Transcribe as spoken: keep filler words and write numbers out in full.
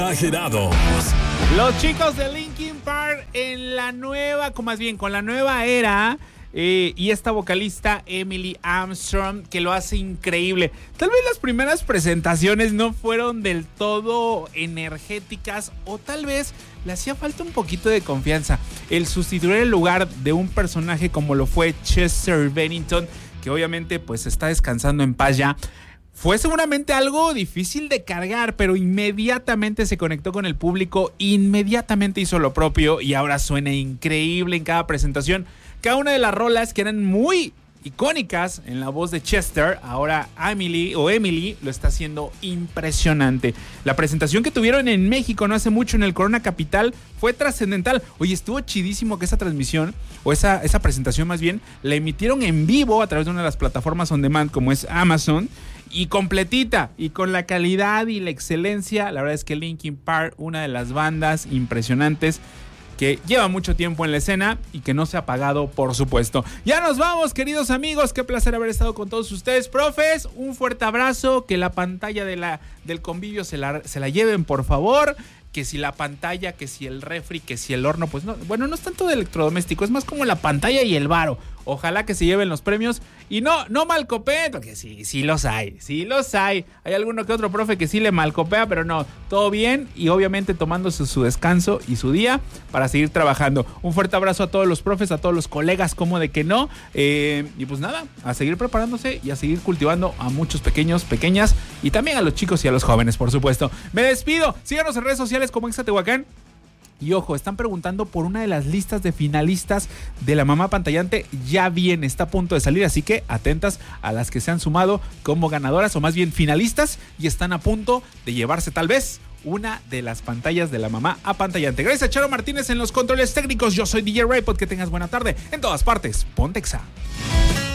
Exagerados. Los chicos de Linkin Park en la nueva, con más bien con la nueva era, eh, y esta vocalista Emily Armstrong que lo hace increíble. Tal vez las primeras presentaciones no fueron del todo energéticas, o tal vez le hacía falta un poquito de confianza. El sustituir el lugar de un personaje como lo fue Chester Bennington, que obviamente pues está descansando en paz ya, fue seguramente algo difícil de cargar, pero inmediatamente se conectó con el público, inmediatamente hizo lo propio y ahora suena increíble en cada presentación. Cada una de las rolas que eran muy icónicas en la voz de Chester, ahora Emily o Emily lo está haciendo impresionante. La presentación que tuvieron en México no hace mucho en el Corona Capital fue trascendental. Oye, estuvo chidísimo que esa transmisión, o esa, esa presentación más bien, la emitieron en vivo a través de una de las plataformas on demand como es Amazon, y completita, y con la calidad y la excelencia. La verdad es que Linkin Park, una de las bandas impresionantes que lleva mucho tiempo en la escena y que no se ha apagado, por supuesto. Ya nos vamos, queridos amigos, qué placer haber estado con todos ustedes. Profes, un fuerte abrazo, que la pantalla de la, del convivio se la, se la lleven, por favor. Que si la pantalla, que si el refri, que si el horno, pues no, bueno, no es tanto de electrodoméstico, es más como la pantalla y el varo. Ojalá que se lleven los premios y no, no malcopeen, porque sí, sí los hay, sí los hay. Hay alguno que otro profe que sí le malcopea, pero no, todo bien y obviamente tomándose su descanso y su día para seguir trabajando. Un fuerte abrazo a todos los profes, a todos los colegas, como de que no. Eh, y pues nada, a seguir preparándose y a seguir cultivando a muchos pequeños, pequeñas y también a los chicos y a los jóvenes, por supuesto. Me despido, síganos en redes sociales como Exatehuacán. Y ojo, están preguntando por una de las listas de finalistas de la mamá pantallante. Ya viene, está a punto de salir, así que atentas a las que se han sumado como ganadoras, o más bien finalistas, y están a punto de llevarse tal vez una de las pantallas de la mamá apantallante. Gracias a Charo Martínez en los controles técnicos. Yo soy D J Raypod, que tengas buena tarde en todas partes. Ponte Exa.